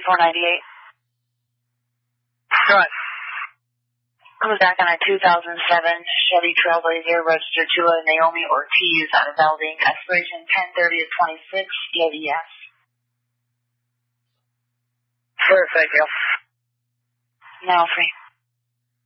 498. Go ahead. Comes back on a 2007 Chevy Trailblazer registered to a Naomi Ortiz out of Valding. Expiration 10/30/26. Do you have a yes? Sure, thank you. Now free.